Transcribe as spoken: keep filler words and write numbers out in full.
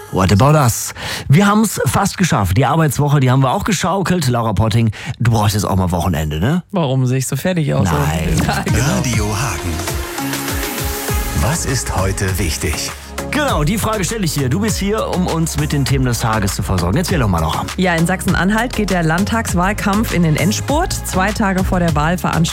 What about us? Wir haben es fast geschafft. Die Arbeitswoche, die haben wir auch geschaukelt. Laura Potting, du brauchst jetzt auch mal Wochenende, ne? Warum sehe ich so fertig aus? Nein. Ja, genau. Radio Hagen. Was ist heute wichtig? Genau, die Frage stelle ich dir. Du bist hier, um uns mit den Themen des Tages zu versorgen. Jetzt wähl doch mal noch. Ja, in Sachsen-Anhalt geht der Landtagswahlkampf in den Endspurt. Zwei Tage vor der Wahl veranstaltet